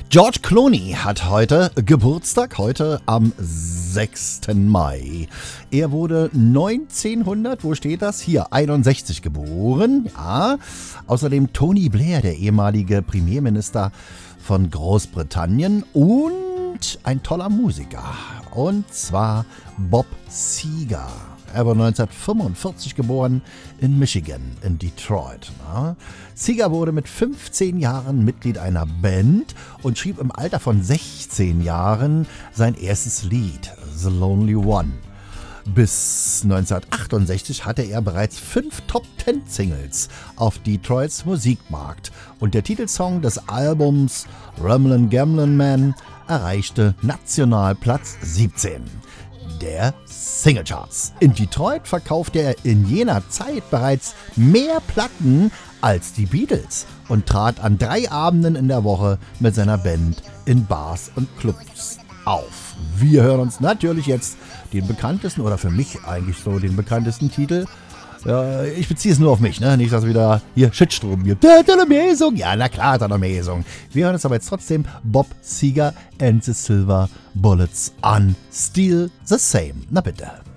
George Clooney hat heute Geburtstag, heute am 6. Mai. Er wurde 1900, wo steht das? Hier, 61 geboren. Ja. Außerdem Tony Blair, der ehemalige Premierminister von Großbritannien, und ein toller Musiker. Und zwar Bob Seger. Er wurde 1945 geboren in Michigan, in Detroit. Seger wurde mit 15 Jahren Mitglied einer Band und schrieb im Alter von 16 Jahren sein erstes Lied, The Lonely One. Bis 1968 hatte er bereits 5 Top-10-Singles auf Detroits Musikmarkt und der Titelsong des Albums Ramblin' Gamblin' Man erreichte national Platz 17 der Singlecharts. In Detroit verkaufte er in jener Zeit bereits mehr Platten als die Beatles und trat an 3 Abenden in der Woche mit seiner Band in Bars und Clubs auf. Wir hören uns natürlich jetzt den bekanntesten, oder für mich eigentlich so den bekanntesten Titel. Ich beziehe es nur auf mich, ne? Nicht, dass wieder hier Shitstrom gibt. Der hat eine Mäßung. Ja, na klar hat er eine Mäßung. Wir hören uns aber jetzt trotzdem Bob Seger and the Silver Bullets an Still the Same. Na bitte.